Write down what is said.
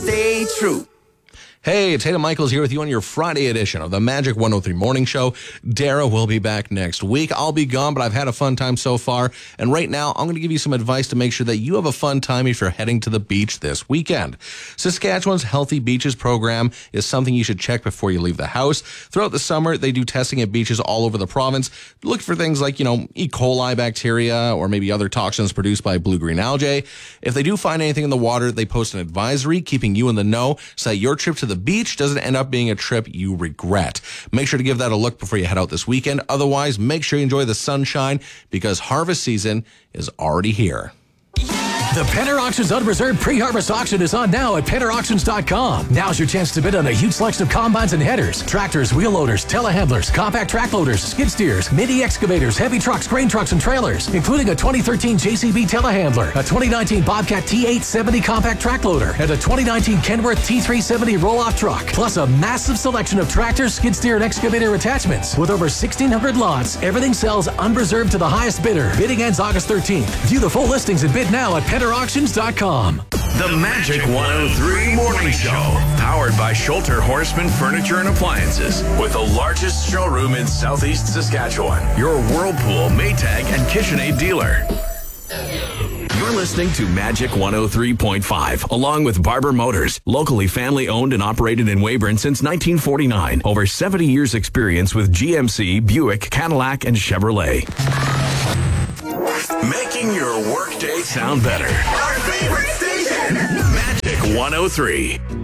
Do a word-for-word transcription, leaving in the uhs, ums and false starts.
Stay true. Hey, it's Hayden Michaels here with you on your Friday edition of the Magic one oh three Morning Show. Dara will be back next week. I'll be gone, but I've had a fun time so far. And right now, I'm going to give you some advice to make sure that you have a fun time if you're heading to the beach this weekend. Saskatchewan's Healthy Beaches program is something you should check before you leave the house. Throughout the summer, they do testing at beaches all over the province. Look for things like, you know, E. coli bacteria or maybe other toxins produced by blue-green algae. If they do find anything in the water, they post an advisory, keeping you in the know so that your trip to the beach doesn't end up being a trip you regret. Make sure to give that a look before you head out this weekend. Otherwise, make sure you enjoy the sunshine because harvest season is already here. The Penner Auctions Unreserved Pre-Harvest Auction is on now at penner auctions dot com. Now's your chance to bid on a huge selection of combines and headers, tractors, wheel loaders, telehandlers, compact track loaders, skid steers, mini excavators, heavy trucks, grain trucks, and trailers, including a twenty thirteen J C B telehandler, a twenty nineteen Bobcat T eight seventy compact track loader, and a twenty nineteen Kenworth T three seventy roll-off truck, plus a massive selection of tractors, skid steer, and excavator attachments. With over sixteen hundred lots, everything sells unreserved to the highest bidder. Bidding ends August thirteenth. View the full listings and bid now at penner auctions dot com. The Magic one oh three Morning Show, powered by Schulter Horseman Furniture and Appliances, with the largest showroom in Southeast Saskatchewan. Your Whirlpool, Maytag, and KitchenAid dealer. You're listening to Magic one oh three point five, along with Barber Motors, locally family owned and operated in Weyburn since nineteen forty-nine. Over seventy years experience with G M C, Buick, Cadillac, and Chevrolet. Making your workday sound better. Our favorite station, Magic one oh three.